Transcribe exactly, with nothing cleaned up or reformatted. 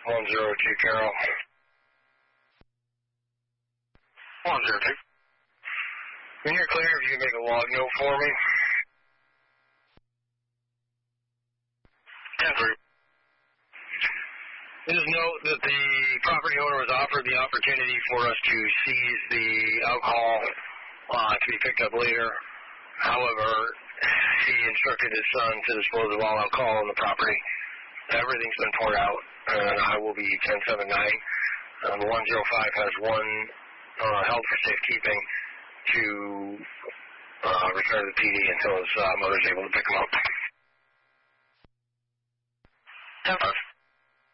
one zero two, Carol. one zero two. When you're clear, if you can make a log note for me. ten three. Just note that the property owner was offered the opportunity for us to seize the alcohol uh, to be picked up later. However, he instructed his son to dispose of all alcohol on the property. Everything's been poured out, and I will be ten seven nine. Um, one zero five has one uh, held for safekeeping to uh, return to the P D until his uh, mother's able to pick him up. ten five.